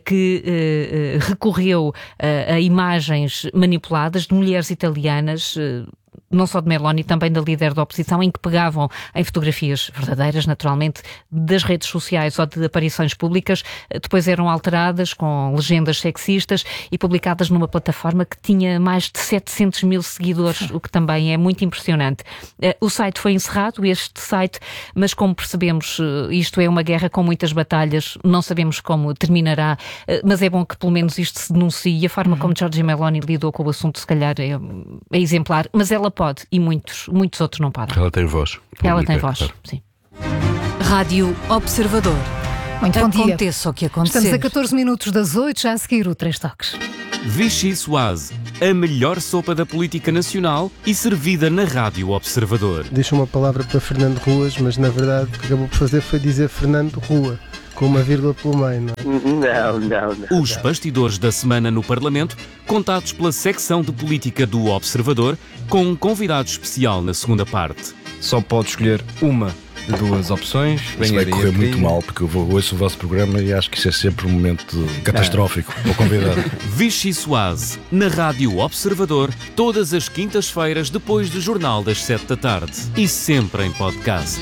que recorreu a imagens manipuladas de mulheres italianas, não só de Meloni, também da líder da oposição, em que pegavam em fotografias verdadeiras, naturalmente, das redes sociais ou de aparições públicas, depois eram alteradas com legendas sexistas e publicadas numa plataforma que tinha mais de 700 mil seguidores, o que também é muito impressionante. O site foi encerrado, este site, mas como percebemos, isto é uma guerra com muitas batalhas, não sabemos como terminará, mas é bom que pelo menos isto se denuncie, e a forma como Giorgia Meloni lidou com o assunto, se calhar, é exemplar, mas ela pode, e muitos outros não podem. Ela tem voz. Ela tem voz, claro. sim. Rádio Observador. Muito bom dia. Aconteça o que acontecer. Estamos a 14 minutos das 8, já a seguir o 3 Toques. Vichy Soise, a melhor sopa da política nacional e servida na Rádio Observador. Deixa uma palavra para Fernando Ruas, mas na verdade o que acabou por fazer foi dizer Fernando Rua, com uma vírgula pelo meio, não é? Não. Os bastidores da semana no Parlamento, contados pela secção de política do Observador, com um convidado especial na segunda parte. Só pode escolher uma de duas opções. Isso vai correr muito mal, porque eu ouço o vosso programa e acho que isso é sempre um momento catastrófico para o convidado. Vichy Soise, na Rádio Observador, todas as quintas-feiras depois do Jornal das 7 da tarde. E sempre em podcast.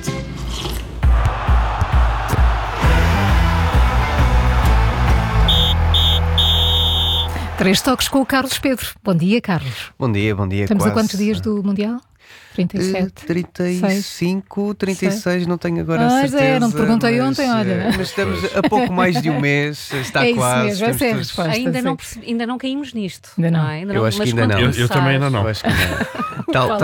Três Toques com o Carlos Pedro. Bom dia, Carlos. Bom dia. Estamos a quantos dias do Mundial? 37? 35, 36, não tenho agora a certeza. Não te perguntei ontem, olha. Mas estamos a pouco mais de um mês, está é quase. Isso mesmo, essa é a resposta. Ainda não caímos nisto. Ainda não. Eu acho que ainda não. Eu também ainda não. Eu acho que não.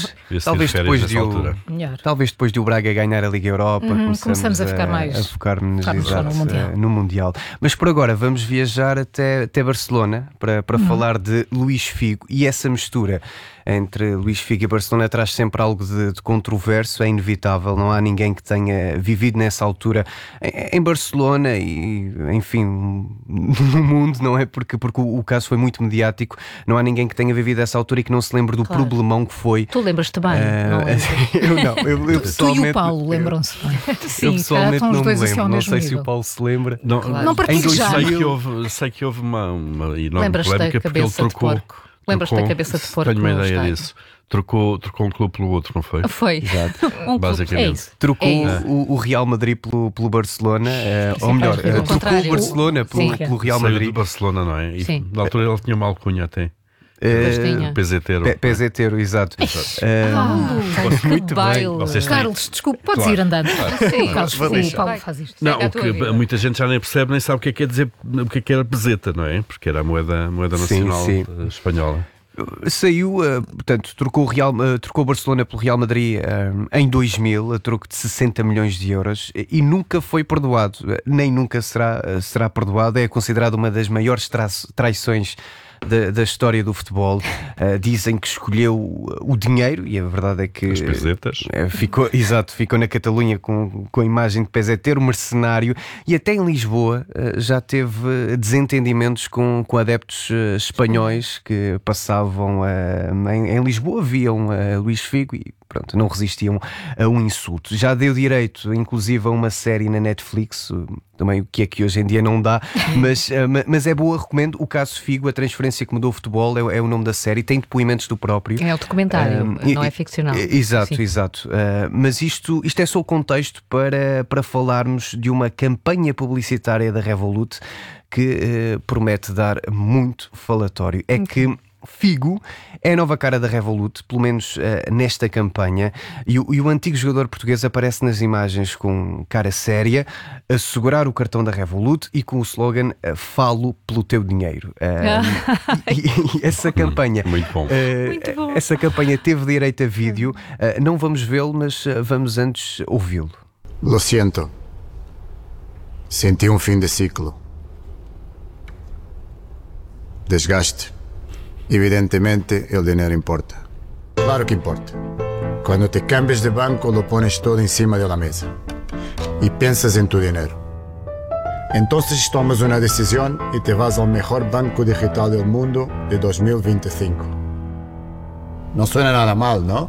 Talvez depois de o Braga ganhar a Liga Europa, começamos a ficar mais a focar-nos no Mundial. Mas por agora vamos viajar até Barcelona para falar de Luís Figo, e essa mistura entre Luís Figo e Barcelona traz sempre algo de controverso, é inevitável, não há ninguém que tenha vivido nessa altura em Barcelona e, enfim, no mundo, não é? Porque o caso foi muito mediático, não há ninguém que tenha vivido essa altura e que não se lembre do problemão que foi. Tu lembras-te bem? Eu pessoalmente... Tu e o Paulo lembram-se bem. Sim, eu pessoalmente não me lembro, não sei se o Paulo se lembra. Não partilho já. Sei que houve uma enorme polémica porque ele trocou. Lembras-te da cabeça de porco? Tenho uma ideia disso. Trocou um clube pelo outro, não foi? Foi. Exato. Basicamente. Trocou o Real Madrid pelo Barcelona, ou melhor, trocou o Barcelona pelo Real Madrid. Saiu do Barcelona, não é? E sim. Na altura ele tinha uma alcunha até. Peseteiro, exato. Muito bem. Carlos, desculpe, podes ir andando. Sim, Carlos, o Paulo faz isto. Não, muita gente já nem percebe, nem sabe o que é que quer dizer, o que é que era peseta, não é? Porque era a moeda nacional espanhola. Saiu, portanto, trocou o Barcelona pelo Real Madrid em 2000, a troco de 60 milhões de euros, e nunca foi perdoado, nem nunca será perdoado. É considerado uma das maiores traições da história do futebol. Dizem que escolheu o dinheiro, e a verdade é que as pesetas. Ficou na Catalunha com a imagem de peseteiro, mercenário, e até em Lisboa já teve desentendimentos com adeptos espanhóis que passavam em Lisboa, viam Luís Figo e pronto, não resistiam a um insulto. Já deu direito, inclusive, a uma série na Netflix, também o que é que hoje em dia não dá, mas é boa, recomendo. O caso Figo, a transferência que mudou o futebol, é o nome da série, tem depoimentos do próprio. É o documentário, não é ficcional. Exato. Mas isto é só o contexto para falarmos de uma campanha publicitária da Revolut que promete dar muito falatório. É que Figo é a nova cara da Revolut, pelo menos nesta campanha, e o antigo jogador português aparece nas imagens com cara séria, a segurar o cartão da Revolut e com o slogan "Falo pelo teu dinheiro". E essa campanha, muito bom. Essa campanha teve direito a vídeo. Não vamos vê-lo, mas vamos antes ouvi-lo. Lo siento. Senti um fim de ciclo. Desgaste. Evidentemente, el dinero importa. Claro que importa. Cuando te cambias de banco, lo pones todo encima de la mesa. Y piensas en tu dinero. Entonces tomas una decisión y te vas al mejor banco digital del mundo de 2025. No suena nada mal, ¿no?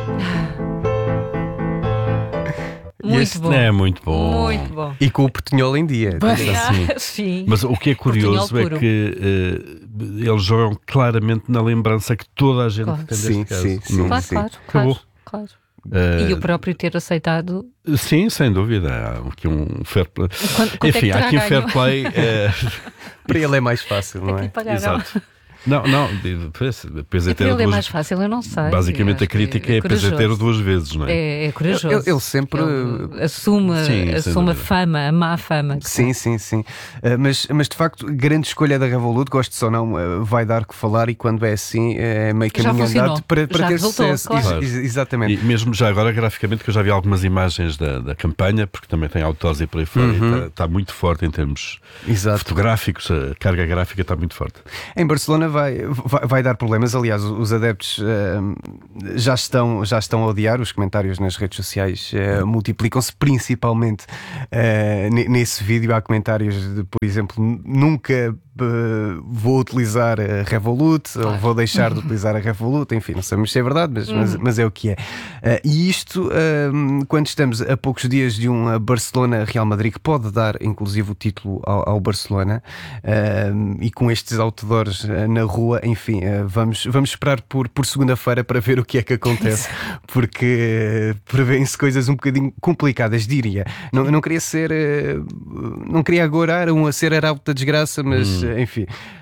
Muito bom. É muito bom. Muito bom. E com o portunhol em dia. Sim. Mas o que é curioso é que eles jogam claramente na lembrança que toda a gente tem deste caso. Claro. E o próprio ter aceitado. Sim, sem dúvida. Há aqui um fair play. Enfim, há aqui um fair play. Para ele é mais fácil, não é? Exato. Não, depois é ter duas... é mais fácil, eu não sei. Basicamente a crítica é depois é ter duas vezes, não é? É corajoso. Ele sempre assume a fama, a má fama. Sim. Mas de facto, grande escolha da Revolut, gosto ou não, vai dar que falar, e quando é assim, é meio caminho andado para ter sucesso. Claro. Exatamente. E mesmo já agora, graficamente, que eu já vi algumas imagens da campanha, porque também tem autores e por aí fora, está muito forte em termos fotográficos, a carga gráfica está muito forte. Em Barcelona vai dar problemas. Aliás, os adeptos já estão a odiar. Os comentários nas redes sociais multiplicam-se, principalmente nesse vídeo. Há comentários de, por exemplo, nunca vou utilizar a Revolut, ou vou deixar de utilizar a Revolut. Enfim, não sabemos se é verdade, mas é o que é. E isto, quando estamos a poucos dias de um Barcelona-Real Madrid, que pode dar inclusive o título ao Barcelona, e com estes outdoors na rua, enfim, vamos esperar por segunda-feira para ver o que é que acontece, porque prevêem-se coisas um bocadinho complicadas, diria. Não queria ser, não queria agora a ser arauto da desgraça, mas enfim,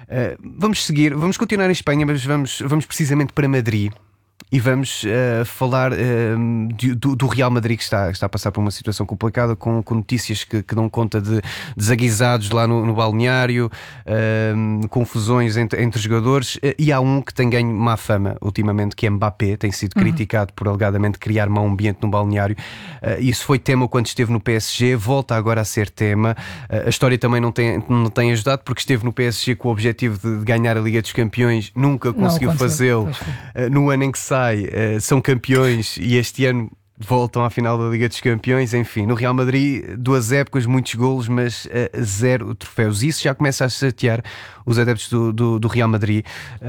vamos continuar em Espanha, mas vamos precisamente para Madrid. E vamos falar do Real Madrid, que está a passar por uma situação complicada, com notícias que dão conta de desaguisados lá no balneário, confusões entre jogadores, e há um que tem ganho má fama ultimamente, que é Mbappé. Tem sido criticado por alegadamente criar mau ambiente no balneário. Isso foi tema quando esteve no PSG, volta agora a ser tema. A história também não tem ajudado, porque esteve no PSG com o objetivo de ganhar a Liga dos Campeões, nunca conseguiu fazê-lo. No ano em que são campeões, e este ano voltam à final da Liga dos Campeões. Enfim, no Real Madrid, 2 épocas, muitos golos, mas 0 troféus. Isso já começa a chatear os adeptos do Real Madrid,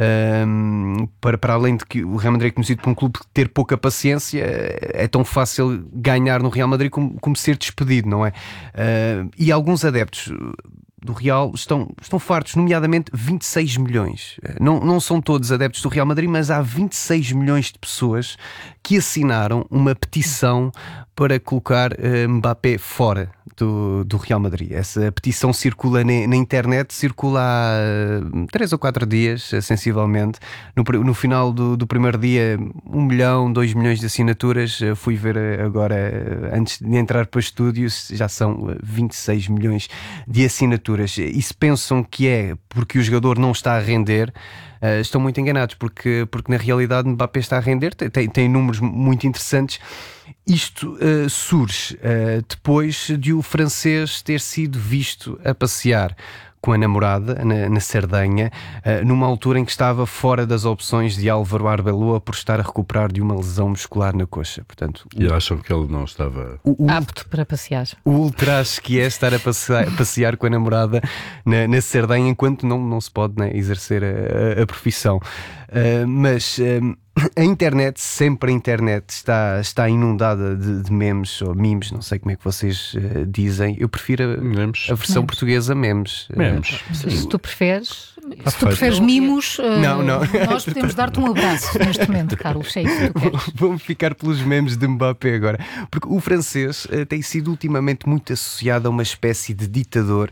para além de que o Real Madrid é conhecido por um clube que ter pouca paciência. É tão fácil ganhar no Real Madrid como ser despedido, não é? E alguns adeptos do Real estão fartos, nomeadamente 26 milhões. Não são todos adeptos do Real Madrid, mas há 26 milhões de pessoas que assinaram uma petição para colocar Mbappé fora do Real Madrid. Essa petição circula na internet, circula há 3 ou 4 dias, sensivelmente. No final do primeiro dia, 1 milhão, 2 milhões de assinaturas. Fui ver agora, antes de entrar para o estúdio, já são 26 milhões de assinaturas. E se pensam que é porque o jogador não está a render, estão muito enganados, porque na realidade Mbappé está a render, tem números muito interessantes. Isto surge depois de o francês ter sido visto a passear com a namorada na Sardenha, numa altura em que estava fora das opções de Álvaro Arbeloa por estar a recuperar de uma lesão muscular na coxa. Portanto, e acham que ele não estava apto para passear. O ultraje que é estar a passear com a namorada na Sardenha, enquanto não se pode, né, exercer a profissão. Mas a internet, sempre a internet está inundada de memes ou memes, não sei como é que vocês dizem. Eu prefiro a versão portuguesa, memes. Se tu preferes, Se tu preferes mimos, não. Nós podemos dar-te um abraço neste momento, Carlos. É isso que tu queres. Vamos ficar pelos memes de Mbappé agora. Porque o francês tem sido ultimamente muito associado a uma espécie de ditador.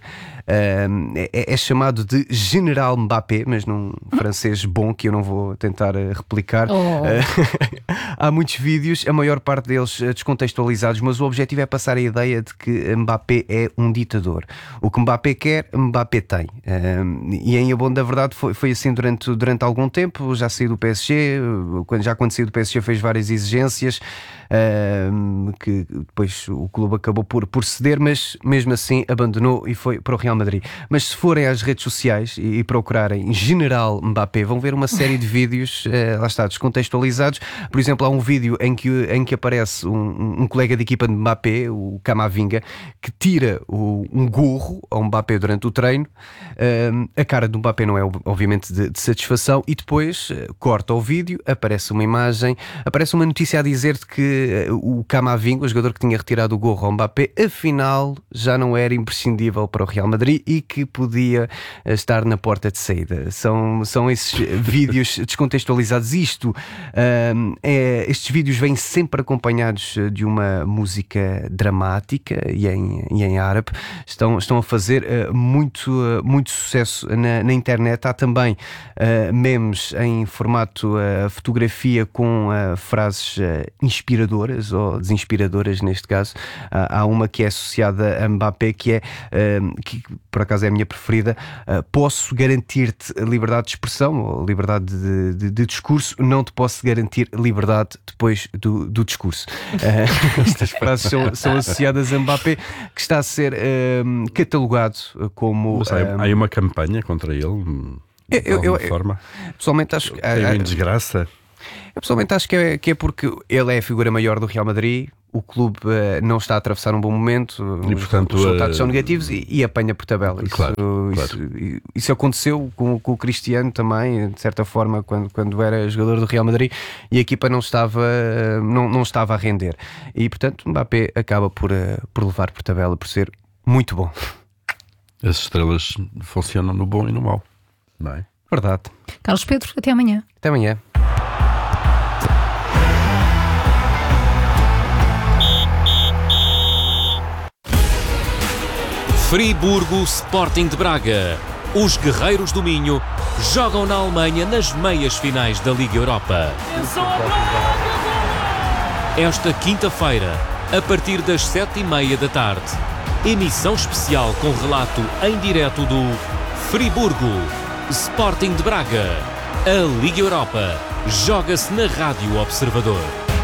É chamado de General Mbappé, mas num francês bom que eu não vou tentar replicar. Há muitos vídeos, a maior parte deles descontextualizados, mas o objetivo é passar a ideia de que Mbappé é um ditador. O que Mbappé quer, Mbappé tem. E em abono da verdade foi assim durante algum tempo. Já saiu do PSG, quando saiu do PSG fez várias exigências, que depois o clube acabou por ceder, mas mesmo assim abandonou e foi para o Real Madrid. Mas se forem às redes sociais e procurarem General Mbappé, vão ver uma série de vídeos, lá está, descontextualizados. Por exemplo, há um vídeo em que aparece um colega de equipa de Mbappé, o Camavinga, que tira um gorro ao Mbappé durante o treino. A cara do Mbappé não é obviamente de satisfação, e depois corta o vídeo, aparece uma imagem, aparece uma notícia a dizer-te que o Camavinga, o jogador que tinha retirado o gorro ao Mbappé, afinal já não era imprescindível para o Real Madrid e que podia estar na porta de saída. São esses vídeos descontextualizados. Estes vídeos vêm sempre acompanhados de uma música dramática e em árabe. Estão a fazer muito sucesso na internet. Há também memes em formato fotografia com frases inspiradoras ou desinspiradoras neste caso. Há uma que é associada a Mbappé que por acaso é a minha preferida. Posso garantir-te liberdade de expressão ou liberdade de discurso, não te posso garantir liberdade depois do discurso. Estas frases são associadas a Mbappé, que está a ser catalogado como... Mas há aí uma campanha contra ele? De alguma forma? Pessoalmente acho que... É em desgraça? Eu pessoalmente acho que é porque ele é a figura maior do Real Madrid. O clube não está a atravessar um bom momento e, portanto, os resultados são negativos e apanha por tabela. Isso aconteceu com o Cristiano também, de certa forma, quando era jogador do Real Madrid e a equipa não estava a render. E, portanto, Mbappé acaba por levar por tabela, por ser muito bom. As estrelas funcionam no bom e no mau, não é? Verdade. Carlos Pedro, até amanhã. Até amanhã. Friburgo Sporting de Braga. Os guerreiros do Minho jogam na Alemanha nas meias finais da Liga Europa. Esta quinta-feira, a partir das 7h30 da tarde, emissão especial com relato em direto do Friburgo Sporting de Braga. A Liga Europa joga-se na Rádio Observador.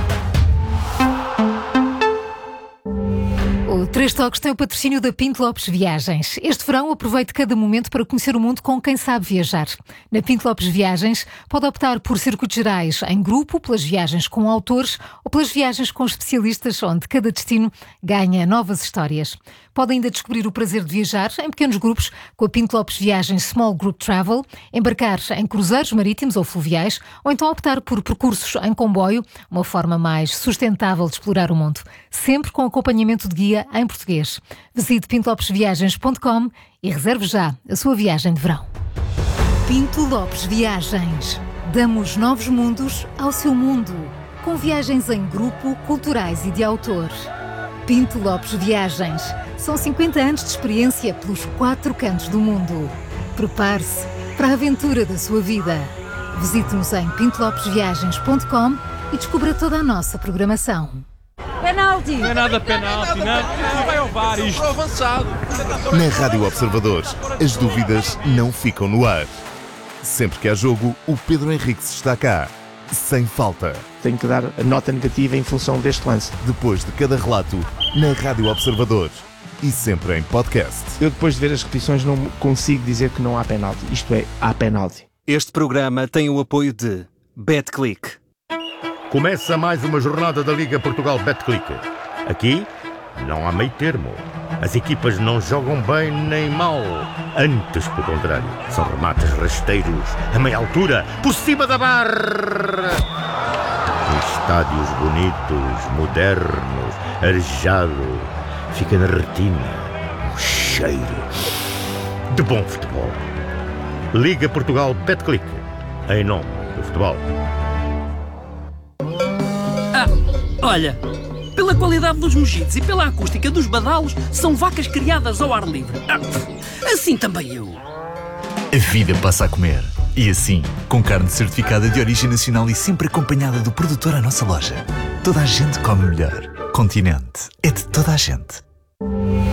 O Três Toques tem o patrocínio da Pinto Lopes Viagens. Este verão aproveite cada momento para conhecer o mundo com quem sabe viajar. Na Pinto Lopes Viagens pode optar por circuitos gerais em grupo, pelas viagens com autores ou pelas viagens com especialistas, onde cada destino ganha novas histórias. Pode ainda descobrir o prazer de viajar em pequenos grupos com a Pinto Lopes Viagens Small Group Travel, embarcar em cruzeiros marítimos ou fluviais, ou então optar por percursos em comboio, uma forma mais sustentável de explorar o mundo, sempre com acompanhamento de guia em português. Visite pintolopesviagens.com e reserve já a sua viagem de verão. Pinto Lopes Viagens. Damos novos mundos ao seu mundo, com viagens em grupo, culturais e de autor. Pinto Lopes Viagens. São 50 anos de experiência pelos 4 cantos do mundo. Prepare-se para a aventura da sua vida. Visite-nos em pintolopesviagens.com e descubra toda a nossa programação. Penalti! Não é nada penalti, não vai ao VAR isto. Avançado. Na Rádio Observador, as dúvidas não ficam no ar. Sempre que há jogo, o Pedro Henriques está cá. Sem falta. Tenho que dar a nota negativa em função deste lance. Depois de cada relato, na Rádio Observador. E sempre em podcast. Eu, depois de ver as repetições, não consigo dizer que não há penalti. Isto é, há penalti. Este programa tem o apoio de BetClick. Começa mais uma jornada da Liga Portugal BetClick. Aqui não há meio termo. As equipas não jogam bem nem mal. Antes, pelo contrário, são remates rasteiros, a meia altura, por cima da barra. Estádios bonitos, modernos, arejado. Fica na retina um cheiro de bom futebol. Liga Portugal Betclic, em nome do futebol. Olha, pela qualidade dos mojitos e pela acústica dos badalos, são vacas criadas ao ar livre. Assim também eu. A vida passa a comer. E assim, com carne certificada de origem nacional e sempre acompanhada do produtor à nossa loja. Toda a gente come melhor. Continente é de toda a gente.